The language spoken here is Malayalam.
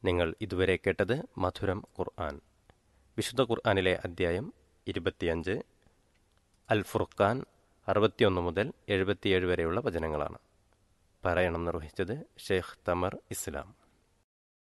നിങ്ങൾ ഇതുവരെ കേട്ടത് മധുരം ഖുർആൻ. വിശുദ്ധ ഖുർആനിലെ അദ്ധ്യായം 25, അൽ ഫുർഖാൻ 61 മുതൽ 77 വരെയുള്ള വചനങ്ങളാണ്. പാരായണം നിർവഹിച്ചത് ഷെയ്ഖ് തമർ ഇസ്ലാം.